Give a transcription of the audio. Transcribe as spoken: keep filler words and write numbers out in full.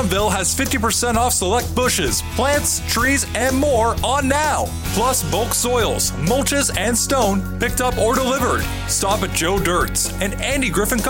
Farmville has fifty percent off select bushes, plants, trees, and more on now. Plus bulk soils, mulches, and stone picked up or delivered. Stop at Joe Dirt's and Andy Griffin